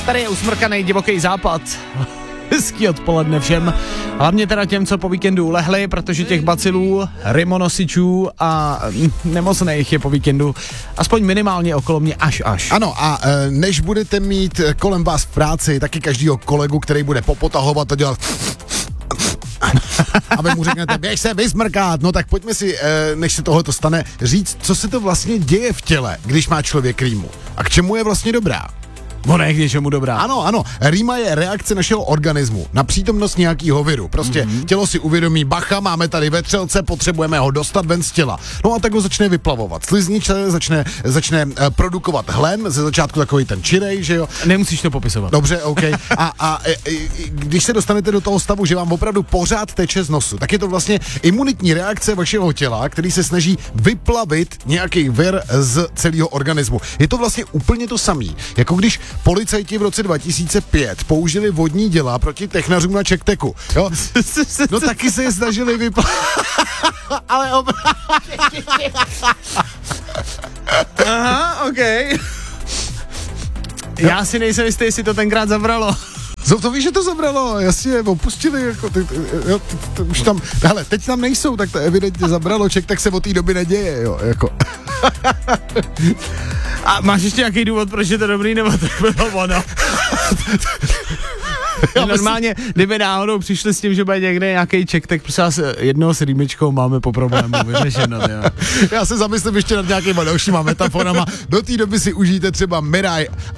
Tady je usmrkaný divoký západ. Hezký odpoledne všem. Hlavně teda těm, co po víkendu ulehli, protože těch bacilů, rymonosičů a nemocných je po víkendu aspoň minimálně okolo mě až. Ano, a než budete mít kolem vás v práci taky každýho kolegu, který bude popotahovat a dělat aby mu řeknete, běž se vysmrkat, no tak pojďme si, než se tohoto stane, říct, co se to vlastně děje v těle, když má člověk rýmu a k čemu je vlastně dobrá. Ona je k něčemu dobrá. Ano, rýma je reakce našeho organismu na přítomnost nějakého viru. Prostě tělo si uvědomí, bacha, máme tady vetřelce, potřebujeme ho dostat ven z těla. No a tak ho začne vyplavovat. Sliznice začne produkovat hlen, ze začátku takový ten čirej, že jo. Nemusíš to popisovat. Dobře, OK. A když se dostanete do toho stavu, že vám opravdu pořád teče z nosu, tak je to vlastně imunitní reakce vašeho těla, který se snaží vyplavit nějaký vir z celého organismu. Je to vlastně úplně to samý, jako když policajti v roce 2005 použili vodní děla proti technařům na Čekteku. Jo? No taky se je snažili ale Aha, OK. Já si nejsem jistý, jestli to tenkrát zabralo. To víš, že to zabralo, jasně, opustili, jako už tam, hele, teď tam nejsou, tak to evidentně zabralo, tak se od té doby neděje, jo, jako. A máš ještě nějaký důvod, proč je to dobrý, nebo tak bylo ono? Normálně, kdyby náhodou přišli s tím, že bude někde nějaký ček, tak prosím vás, jednoho s rýmičkou máme po problému vyřešeno, jo. Já se zamyslím ještě nad nějakýma dalšíma metaforama. Do té doby si užijte třeba Mirai